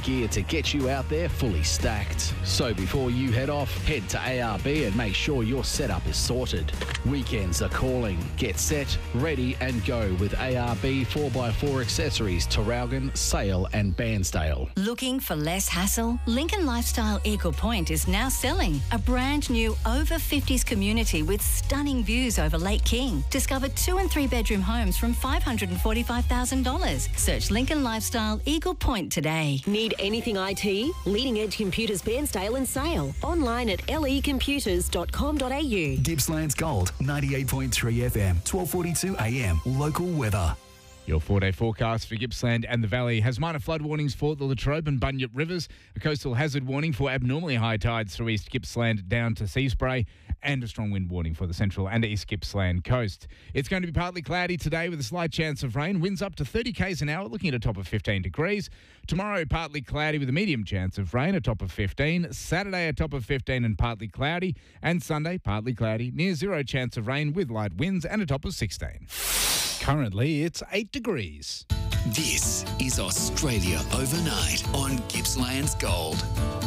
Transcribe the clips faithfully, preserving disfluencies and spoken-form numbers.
gear to get you out there fully stacked. So before you head off, head to A R B and make sure your setup is sorted. Weekends are calling. Get set, ready and go with A R B four by four accessories, Traralgon, Sale and Bairnsdale. Looking for less hassle? Lincoln Lifestyle Eagle Point is now selling a brand new over fifties community with stunning views over Lake King. Discover two and three bedroom homes from five hundred forty-five thousand dollars. Search Lincoln Lifestyle Eagle Point today. Need anything I T? Leading Edge Computers Bairnsdale and Sale. Online at l e computers dot com dot a u. Gippsland's Gold, ninety-eight point three F M, twelve forty-two A M. Local weather. Your four-day forecast for Gippsland and the Valley has minor flood warnings for the Latrobe and Bunyip rivers, a coastal hazard warning for abnormally high tides through East Gippsland down to Seaspray, and a strong wind warning for the central and East Gippsland coast. It's going to be partly cloudy today with a slight chance of rain. Winds up to thirty k's an hour, looking at a top of fifteen degrees. Tomorrow, partly cloudy with a medium chance of rain, a top of fifteen. Saturday, a top of fifteen and partly cloudy. And Sunday, partly cloudy, near zero chance of rain with light winds and a top of sixteen. Currently, it's eight degrees. This is Australia Overnight on Gippsland's Gold.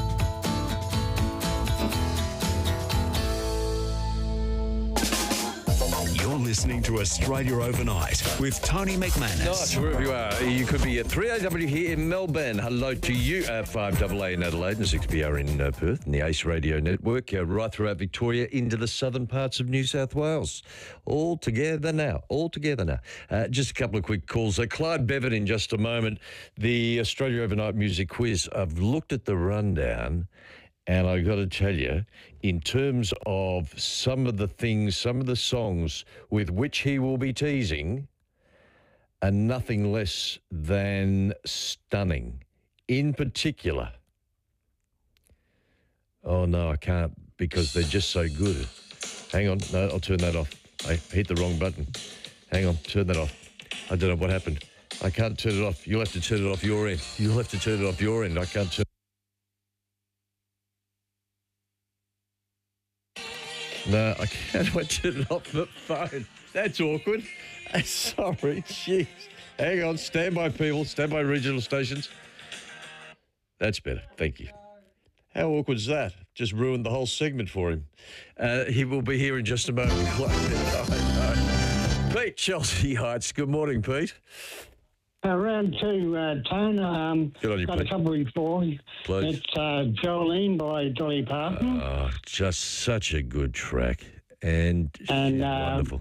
You're listening to Australia Overnight with Tony McManus. Nice, wherever you are. You could be at three A W here in Melbourne. Hello to you. Uh, five A A in Adelaide and six B R in uh, Perth and the Ace Radio Network uh, right throughout Victoria into the southern parts of New South Wales. All together now. All together now. Uh, just a couple of quick calls. Uh, Clyde Bevan in just a moment. The Australia Overnight Music Quiz. I've looked at the rundown. And I got to tell you, in terms of some of the things, some of the songs with which he will be teasing are nothing less than stunning. In particular, oh no, I can't because they're just so good. Hang on, no, I'll turn that off. I hit the wrong button. Hang on, turn that off. I don't know what happened. I can't turn it off. You'll have to turn it off your end. You'll have to turn it off your end. I can't turn No, I can't wait to turn it off the phone. That's awkward. Sorry, jeez. Hang on, stand by, people. Stand by, regional stations. That's better. Thank you. How awkward is that? Just ruined the whole segment for him. Uh, he will be here in just a moment. Pete, Chelsea Heights. Good morning, Pete. Uh, round two, uh, Tone. Um, Good on you, got Pete. a couple before. Please. It's uh, Jolene by Dolly Parton. Oh, just such a good track. And, And, she's uh, wonderful.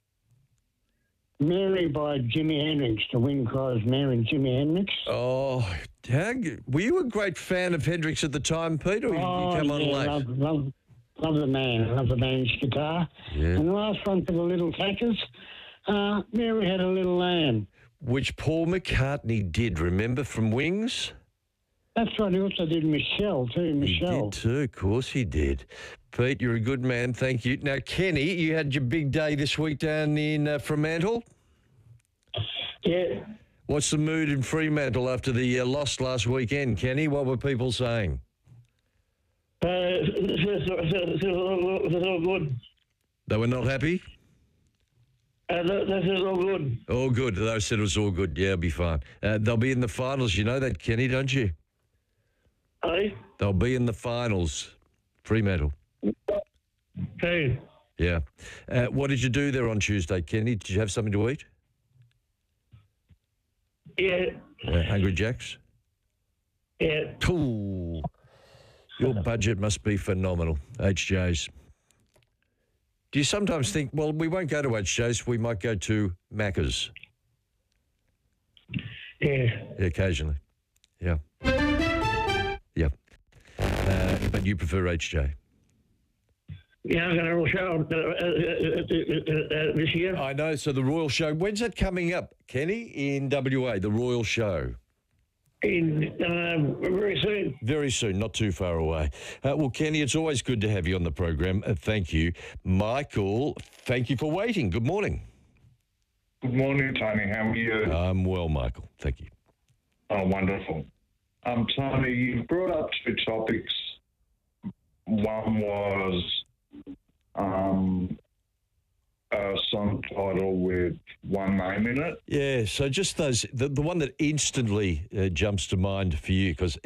Mary by Jimi Hendrix. The wind cries Mary and Jimi Hendrix. Oh, how good. Were you a great fan of Hendrix at the time, Pete, or you, oh, you come on yeah, late? love, love, love the man. Love the man's guitar. Yeah. And the last one for the Little Tackers. Uh, Mary Had a Little Lamb. Which Paul McCartney did, remember, from Wings? That's right. He also did Michelle, too. Michelle. He did too, of course he did. Pete, you're a good man, thank you. Now, Kenny, you had your big day this week down in uh, Fremantle? Yeah. What's the mood in Fremantle after the uh, loss last weekend, Kenny? What were people saying? Uh, it's, it's, it's all good. They were not happy? Uh, this is all good. All good. They said it was all good. Yeah, it'll be fine. Uh, they'll be in the finals. You know that, Kenny, don't you? Hey? They'll be in the finals. Fremantle. Hey. Yeah. Uh, what did you do there on Tuesday, Kenny? Did you have something to eat? Yeah. Uh, Hungry Jacks? Yeah. Ooh. Your budget must be phenomenal, H J's. Do you sometimes think, well, we won't go to H J's, we might go to Macca's? Yeah. Yeah, occasionally. Yeah. Yeah. Uh, but you prefer H J? Yeah, I'm going to show uh, uh, uh, uh, this year. I know. So the Royal Show, when's that coming up, Kenny, in W A, the Royal Show? In, um, very soon. Very soon, not too far away. Uh, well, Kenny, it's always good to have you on the program. Uh, thank you. Michael, thank you for waiting. Good morning. Good morning, Tony. How are you? I'm well, Michael. Thank you. Oh, wonderful. Um, Tony, you brought up two topics. One was um, a song title with one name in it. Yeah, so just those, the, the one that instantly uh, jumps to mind for you, because